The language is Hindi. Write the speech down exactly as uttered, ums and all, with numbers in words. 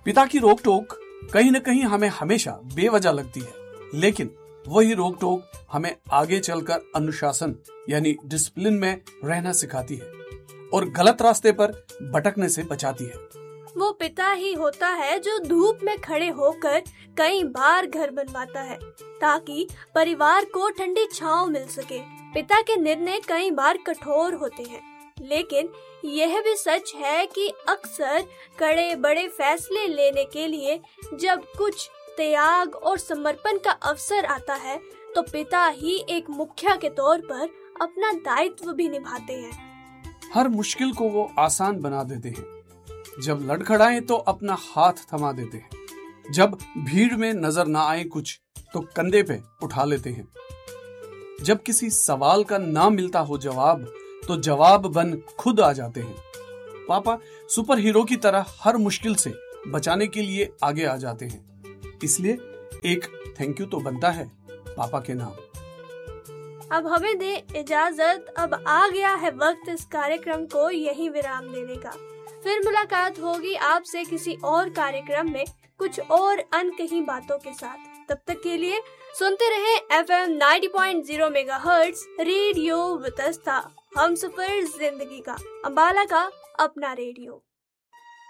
पिता की रोक टोक कहीं न कहीं हमें हमेशा बेवजह लगती है, लेकिन वही रोक टोक हमें आगे चलकर अनुशासन यानी डिसिप्लिन में रहना सिखाती है और गलत रास्ते पर भटकने से बचाती है। वो पिता ही होता है जो धूप में खड़े होकर कई बार घर बनवाता है ताकि परिवार को ठंडी छांव मिल सके। पिता के निर्णय कई बार कठोर होते हैं, लेकिन यह भी सच है कि अक्सर कड़े बड़े फैसले लेने के लिए जब कुछ त्याग और समर्पण का अवसर आता है तो पिता ही एक मुखिया के तौर पर अपना दायित्व भी निभाते हैं। हर मुश्किल को वो आसान बना देते हैं। जब लड़खड़ाएं तो अपना हाथ थमा देते हैं। जब भीड़ में नजर ना आए कुछ तो कंधे पे उठा लेते हैं। जब किसी सवाल का ना मिलता हो जवाब तो जवाब बन खुद आ जाते हैं। पापा सुपर हीरो की तरह हर मुश्किल से बचाने के लिए आगे आ जाते हैं। इसलिए एक थैंक यू तो बनता है पापा के नाम। अब हमें दे इजाजत। अब आ गया है वक्त इस कार्यक्रम को यहीं विराम देने का। फिर मुलाकात होगी आपसे किसी और कार्यक्रम में कुछ और अनकही बातों के साथ। तब तक के लिए सुनते रहे F M ninety point zero megahertz radio Vitasta, Humsafar जिंदगी का, अंबाला का अपना रेडियो।